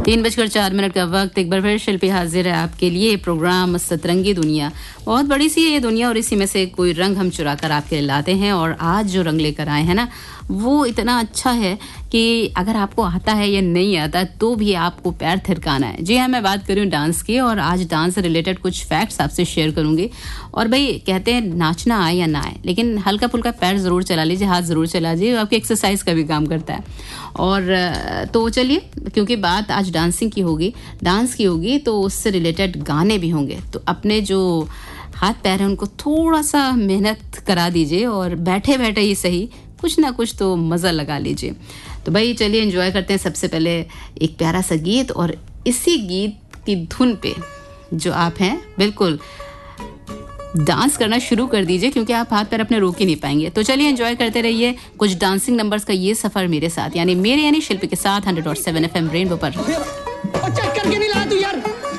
3:04 का वक्त। एक बार फिर शिल्पी हाजिर है आपके लिए। प्रोग्राम सतरंगी दुनिया, बहुत बड़ी सी है ये दुनिया और इसी में से कोई रंग हम चुरा कर आपके लिए लाते हैं। और आज जो रंग लेकर आए हैं ना, वो इतना अच्छा है कि अगर आपको आता है या नहीं आता तो भी आपको पैर थिरकाना है। जी हाँ, मैं बात कर रही हूँ डांस की, और आज डांस से रिलेटेड कुछ फैक्ट्स आपसे शेयर करूँगी। और भाई कहते हैं नाचना आए या ना आए, लेकिन हल्का फुल्का पैर ज़रूर चला लीजिए, हाथ ज़रूर चला लीजिए, आपकी एक्सरसाइज का भी काम करता है। और तो चलिए, क्योंकि बात आज डांसिंग की होगी, डांस की होगी, तो उससे रिलेटेड गाने भी होंगे। तो अपने जो हाथ पैर हैं उनको थोड़ा सा मेहनत करा दीजिए और बैठे बैठे ही सही कुछ ना कुछ तो मज़ा लगा लीजिए। तो भाई चलिए एंजॉय करते हैं। सबसे पहले एक प्यारा सा गीत, और इसी गीत की धुन पे जो आप हैं बिल्कुल डांस करना शुरू कर दीजिए, क्योंकि आप हाथ पैर अपने रोक ही नहीं पाएंगे। तो चलिए एंजॉय करते रहिए कुछ डांसिंग नंबर्स का ये सफ़र मेरे साथ, यानी शिल्पी के साथ 100.7 FM रेनबो पर।